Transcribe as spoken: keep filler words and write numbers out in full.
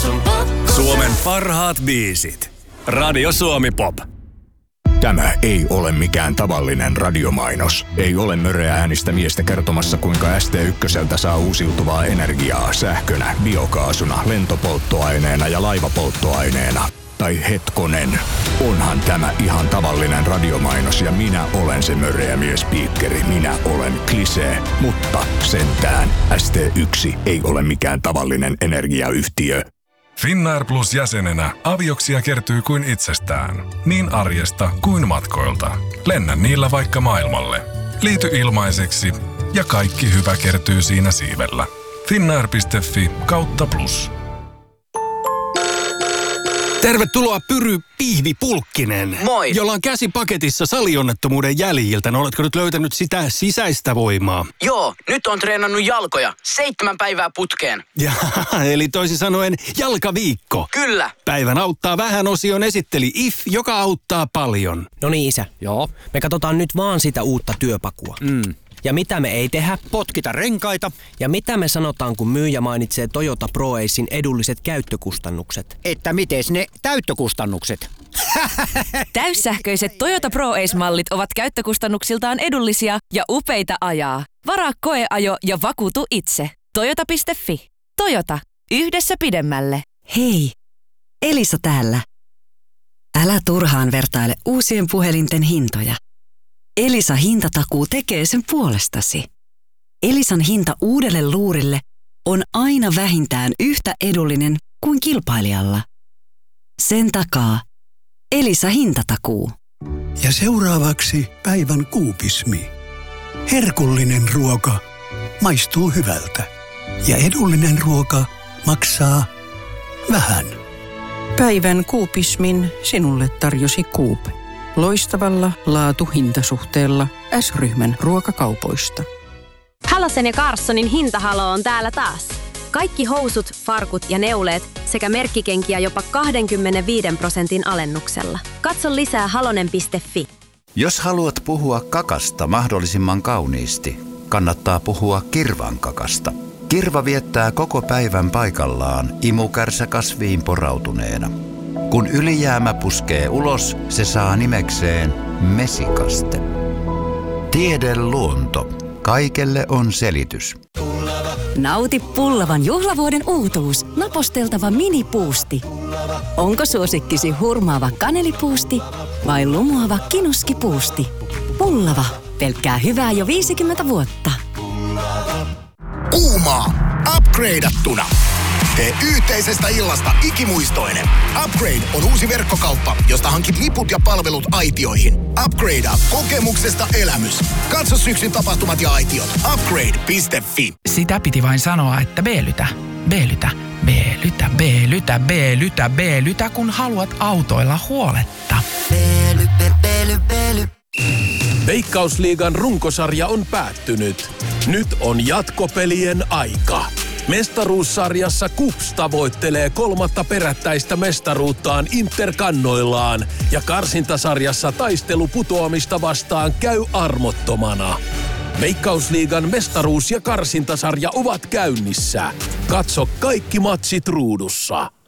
sun pakko. Suomen parhaat biisit. Radio Suomi Pop. Tämä ei ole mikään tavallinen radiomainos. Ei ole möreä äänistä miestä kertomassa, kuinka S T ykköseltä saa uusiutuvaa energiaa sähkönä, biokaasuna, lentopolttoaineena ja laivapolttoaineena. Tai hetkonen, onhan tämä ihan tavallinen radiomainos ja minä olen se möreä miespiikkeri. Minä olen Klisee, mutta sentään S T yksi ei ole mikään tavallinen energiayhtiö. Finnair Plus jäsenenä avioksia kertyy kuin itsestään. Niin arjesta kuin matkoilta. Lennä niillä vaikka maailmalle. Liity ilmaiseksi ja kaikki hyvä kertyy siinä siivellä. Finnair piste fi kautta plus. Tervetuloa Pyry Pihvi Pulkkinen. Moi. Jolla on käsi paketissa salionnettomuuden jäljiltä. No, oletko nyt löytänyt sitä sisäistä voimaa? Joo, nyt on treenannut jalkoja. Seitsemän päivää putkeen. Jaha, eli toisin sanoen jalkaviikko. Kyllä. Päivän auttaa vähän osion esitteli I F, joka auttaa paljon. No niin, isä. Joo. Me katsotaan nyt vaan sitä uutta työpakua. Mm. Ja mitä me ei tehdä? Potkita renkaita. Ja mitä me sanotaan, kun myyjä mainitsee Toyota ProAcen edulliset käyttökustannukset? Että mites ne täyttökustannukset? Täyssähköiset Toyota ProAce-mallit ovat käyttökustannuksiltaan edullisia ja upeita ajaa. Varaa koeajo ja vakuutu itse. Toyota piste fi. Toyota. Yhdessä pidemmälle. Hei, Elisa täällä. Älä turhaan vertaile uusien puhelinten hintoja. Elisa hintatakuu tekee sen puolestasi. Elisan hinta uudelle luurille on aina vähintään yhtä edullinen kuin kilpailijalla. Sen takaa Elisa hintatakuu. Ja seuraavaksi päivän kuupismi. Herkullinen ruoka maistuu hyvältä ja edullinen ruoka maksaa vähän. Päivän kuupismin sinulle tarjosi Coop. Loistavalla laatu-hintasuhteella S-ryhmän ruokakaupoista. Halosen ja Carssonin hintahalo on täällä taas. Kaikki housut, farkut ja neuleet sekä merkkikenkiä jopa kaksikymmentäviisi prosentin alennuksella. Katso lisää halonen piste fi. Jos haluat puhua kakasta mahdollisimman kauniisti, kannattaa puhua kirvan kakasta. Kirva viettää koko päivän paikallaan imukärsä kasviin porautuneena. Kun ylijäämä puskee ulos, se saa nimekseen mesikaste. Tiede luonto. Kaikelle on selitys. Nauti pullavan juhlavuoden uutuus, naposteltava minipuusti. Onko suosikkisi hurmaava kanelipuusti vai lumoava kinuskipuusti? Pullava, pelkkää hyvää jo viisikymmentä vuotta. Kuumaa, upgradeattuna. Tee yhteisestä illasta ikimuistoinen. Upgrade on uusi verkkokauppa, josta hankit liput ja palvelut aitioihin. Upgradea kokemuksesta elämys. Katso syksyn tapahtumat ja aitiot. Upgrade piste fi. Sitä piti vain sanoa, että B-lytä, B-lytä, B-lytä, B-lytä, B-lytä, B-lytä, kun haluat autoilla huoletta. B-ly, B-ly, B-ly. Veikkausliigan runkosarja on päättynyt. Nyt on jatkopelien aika. Mestaruussarjassa KuPS tavoittelee kolmatta perättäistä mestaruuttaan Interkannoillaan ja karsintasarjassa taistelu putoamista vastaan käy armottomana. Veikkausliigan mestaruus- ja karsintasarja ovat käynnissä. Katso kaikki matsit ruudussa.